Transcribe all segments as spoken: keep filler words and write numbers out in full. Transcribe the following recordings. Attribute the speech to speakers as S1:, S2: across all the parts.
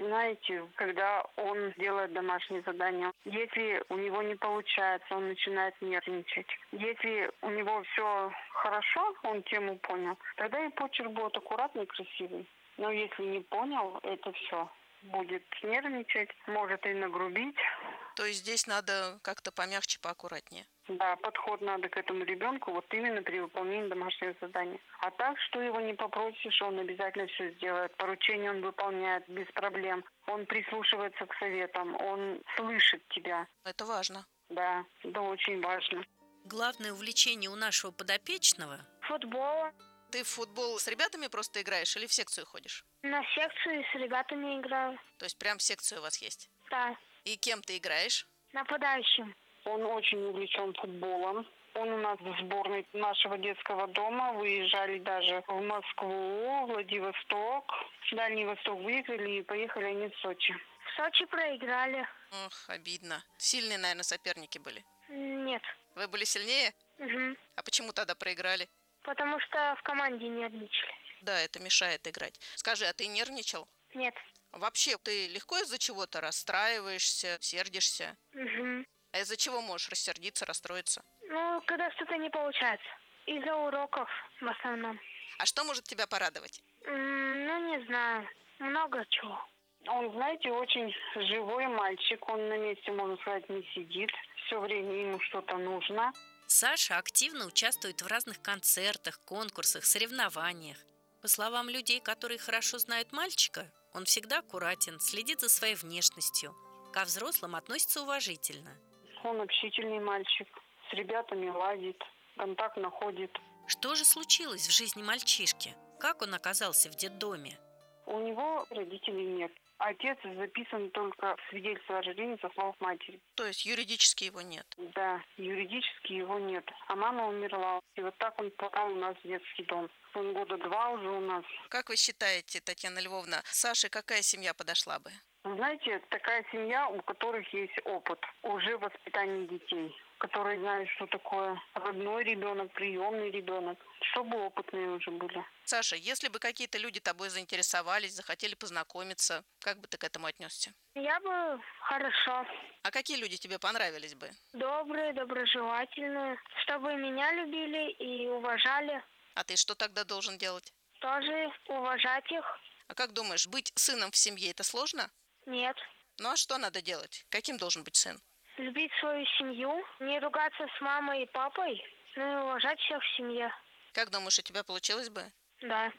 S1: знаете, когда он делает домашние задания, если у него не получается, он начинает нервничать. Если у него все хорошо, он тему понял, тогда и почерк будет аккуратный и красивый. Но если не понял, это все. Будет нервничать, может и нагрубить.
S2: То есть здесь надо как-то помягче, поаккуратнее.
S1: Да, подход надо к этому ребенку вот именно при выполнении домашнего задания. А так, что его не попросишь, он обязательно все сделает. Поручение он выполняет без проблем. Он прислушивается к советам, он слышит тебя.
S2: Это важно.
S1: Да, это очень важно.
S3: Главное увлечение у нашего подопечного –
S4: Футбол.
S2: Ты в футбол с ребятами просто играешь или в секцию ходишь?
S4: На секцию с ребятами играю.
S2: То есть прям секция у вас есть?
S4: Да.
S2: И кем ты играешь?
S4: Нападающим.
S1: Он очень увлечен футболом. Он у нас в сборной нашего детского дома. Выезжали даже в Москву, Владивосток. Дальний Восток выиграли и поехали они в Сочи.
S4: В Сочи проиграли.
S2: Ох, обидно. Сильные, наверное, соперники были?
S4: Нет.
S2: Вы были сильнее?
S4: Угу.
S2: А почему тогда проиграли?
S4: Потому что в команде нервничали.
S2: Да, это мешает играть. Скажи, а ты нервничал?
S4: Нет.
S2: Вообще, ты легко из-за чего-то расстраиваешься, сердишься?
S4: Угу.
S2: А из-за чего можешь рассердиться, расстроиться?
S4: Ну, когда что-то не получается. Из-за уроков в основном.
S2: А что может тебя порадовать?
S4: М, ну, не знаю. Много чего.
S1: Он, знаете, очень живой мальчик. Он на месте, можно сказать, не сидит. Все время ему что-то нужно.
S3: Саша активно участвует в разных концертах, конкурсах, соревнованиях. По словам людей, которые хорошо знают мальчика, он всегда аккуратен, следит за своей внешностью. Ко взрослым относится уважительно.
S1: Он общительный мальчик. С ребятами ладит, контакт находит.
S3: Что же случилось в жизни мальчишки? Как он оказался в детдоме?
S1: У него родителей нет. Отец записан только в свидетельстве о рождении со слов матери.
S2: То есть юридически его нет?
S1: Да, юридически его нет. А мама умерла. И вот так он попал у нас в детский дом. Он года два уже у нас.
S2: Как вы считаете, Татьяна Львовна, Саше какая семья подошла бы?
S1: Знаете, такая семья, у которых есть опыт уже в воспитании детей, которые знают, что такое родной ребенок, приемный ребенок, чтобы опытные уже были.
S2: Саша, если бы какие-то люди тобой заинтересовались, захотели познакомиться, как бы ты к этому отнесся?
S4: Я бы хорошо.
S2: А какие люди тебе понравились бы?
S4: Добрые, доброжелательные. Чтобы меня любили и уважали.
S2: А ты что тогда должен делать?
S4: Тоже уважать их.
S2: А как думаешь, быть сыном в семье – это сложно?
S4: Нет.
S2: Ну а что надо делать? Каким должен быть сын?
S4: Любить свою семью, не ругаться с мамой и папой, ну и уважать всех в семье.
S2: Как думаешь, у тебя получилось бы?
S4: Да.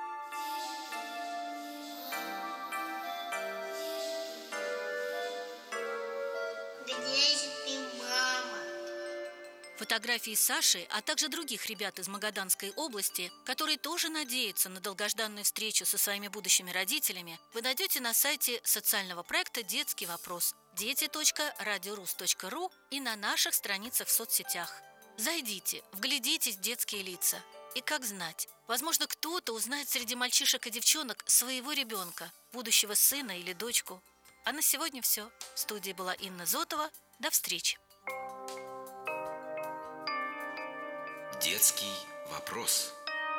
S5: Где же ты, мама?
S3: Фотографии Саши, а также других ребят из Магаданской области, которые тоже надеются на долгожданную встречу со своими будущими родителями, вы найдете на сайте социального проекта «Детский вопрос» дети точка радиорус точка ру и на наших страницах в соцсетях. Зайдите, вглядитесь в детские лица. И как знать, возможно, кто-то узнает среди мальчишек и девчонок своего ребенка, будущего сына или дочку. А на сегодня все. В студии была Инна Зотова. До встречи.
S6: Детский вопрос.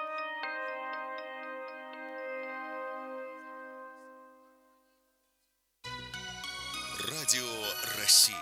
S6: Радио России.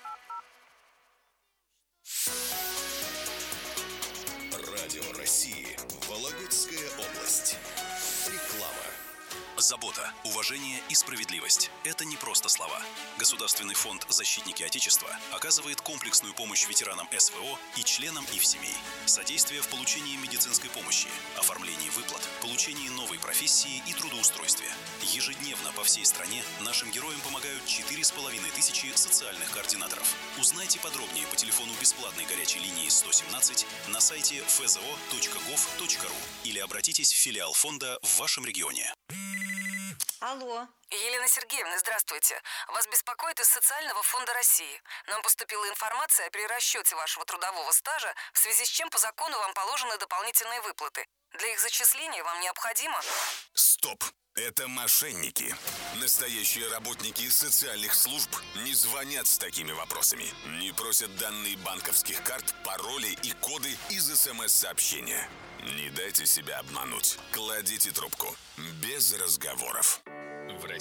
S6: Радио России. Вологодская область. Реклама. Забота, уважение и справедливость – это не просто слова. Государственный фонд «Защитники Отечества» оказывает комплексную помощь ветеранам эс вэ о и членам их семей. Содействие в получении медицинской помощи, оформлении выплат, получении новой профессии и трудоустройстве. Ежедневно по всей стране нашим героям помогают четыре с половиной тысячи социальных координаторов. Узнайте подробнее по телефону бесплатной горячей линии сто семнадцать на сайте эф зэ о точка гов точка ру или обратитесь в филиал фонда в вашем регионе.
S7: Алло. Елена Сергеевна, здравствуйте. Вас беспокоит из Социального фонда России. Нам поступила информация о перерасчете вашего трудового стажа, в связи с чем по закону вам положены дополнительные выплаты. Для их зачисления вам необходимо...
S6: Стоп! Это мошенники. Настоящие работники социальных служб не звонят с такими вопросами. Не просят данные банковских карт, пароли и коды из эс эм эс-сообщения. Не дайте себя обмануть. Кладите трубку. Без разговоров.
S8: В России